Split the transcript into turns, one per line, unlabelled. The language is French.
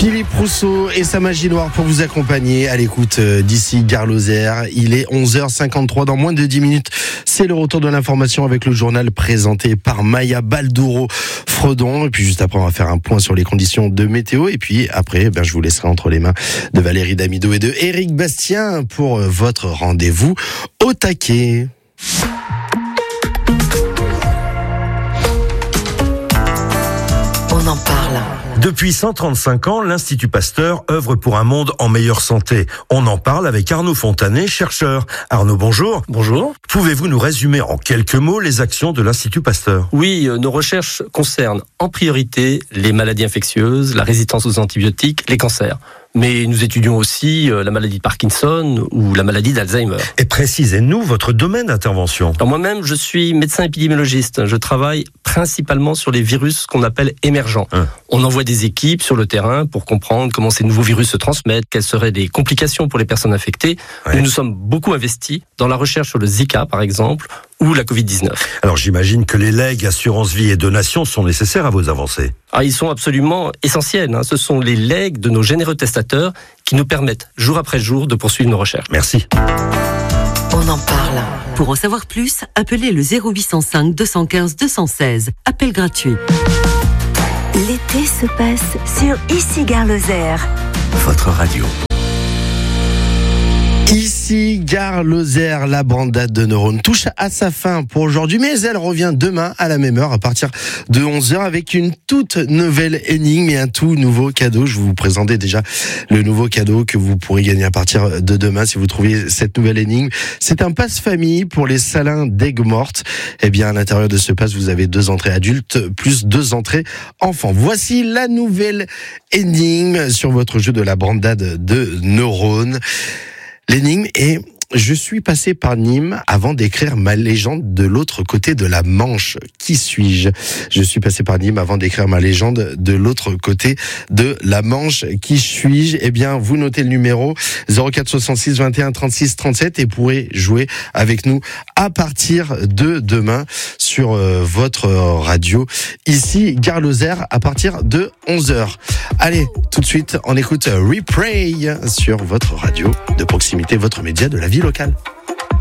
Philippe Rousseau et sa magie noire pour vous accompagner à l'écoute d'ici Gare Lozère. Il est 11h53 dans moins de 10 minutes. C'est le retour de l'information avec le journal présenté par Maya Baldouro-Fredon. Et puis juste après, on va faire un point sur les conditions de météo. Et puis après, je vous laisserai entre les mains de Valérie Damido et de Éric Bastien pour votre rendez-vous au taquet.
On en parle.
Depuis 135 ans, l'Institut Pasteur œuvre pour un monde en meilleure santé. On en parle avec Arnaud Fontanet, chercheur. Arnaud, bonjour.
Bonjour.
Pouvez-vous nous résumer en quelques mots les actions de l'Institut Pasteur ?
Oui, nos recherches concernent en priorité les maladies infectieuses, la résistance aux antibiotiques, les cancers. Mais nous étudions aussi la maladie de Parkinson ou la maladie d'Alzheimer.
Et précisez-nous votre domaine d'intervention.
Alors moi-même, je suis médecin épidémiologiste. Je travaille principalement sur les virus qu'on appelle émergents. On envoie des équipes sur le terrain pour comprendre comment ces nouveaux virus se transmettent, quelles seraient les complications pour les personnes infectées. Nous nous sommes beaucoup investis dans la recherche sur le Zika, par exemple, ou la Covid-19.
Alors j'imagine que les legs, assurance vie et donations sont nécessaires à vos avancées.
Ils sont absolument essentiels. Ce sont les legs de nos généreux testateurs qui nous permettent, jour après jour, de poursuivre nos recherches.
Merci.
On en parle.
Pour en savoir plus, appelez le 0805 215 216. Appel gratuit.
L'été se passe sur Ici Gare Lozère.
Votre radio.
Ici, Gare Lozère, la bandade de neurones touche à sa fin pour aujourd'hui, mais elle revient demain à la même heure à partir de 11h avec une toute nouvelle énigme et un tout nouveau cadeau. Je vous présentais déjà le nouveau cadeau que vous pourrez gagner à partir de demain si vous trouvez cette nouvelle énigme. C'est un passe-famille pour les salins d'Aigues-Mortes. Eh bien, à l'intérieur de ce passe, vous avez 2 entrées adultes plus 2 entrées enfants. Voici la nouvelle énigme sur votre jeu de la bandade de neurones. L'énigme est: je suis passé par Nîmes avant d'écrire ma légende de l'autre côté de la Manche. Qui suis-je ? Je suis passé par Nîmes avant d'écrire ma légende de l'autre côté de la Manche. Qui suis-je ? Eh bien, vous notez le numéro 04 66 21 36 37 et pourrez jouer avec nous à partir de demain sur votre radio. Ici, Gare Lozère, à partir de 11h. Allez, tout de suite, on écoute Repray sur votre radio de proximité, votre média de la vie locale.